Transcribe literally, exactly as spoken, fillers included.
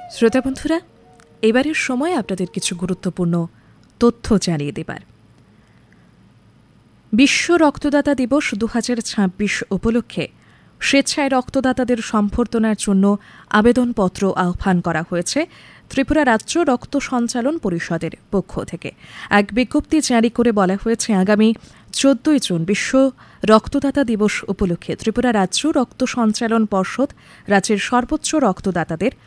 শ্রোতা বন্ধুরা, এবারের সময় আপনাদের কিছু গুরুত্বপূর্ণ তথ্য জানিয়ে দেবার। বিশ্ব রক্তদাতা দিবস দু হাজার ছাব্বিশ উপলক্ষে স্বেচ্ছায় রক্তদাতাদের সম্বর্ধনার জন্য আবেদনপত্র আহ্বান করা হয়েছে ত্রিপুরা রাজ্য রক্ত সঞ্চালন পরিষদের পক্ষ থেকে। এক বিজ্ঞপ্তি জারি করে বলা হয়েছে, আগামী চোদ্দই জুন বিশ্ব রক্তদাতা দিবস উপলক্ষে ত্রিপুরা রাজ্য রক্ত সঞ্চালন পর্ষদ রাজ্যের সর্বোচ্চ রক্তদাতাদের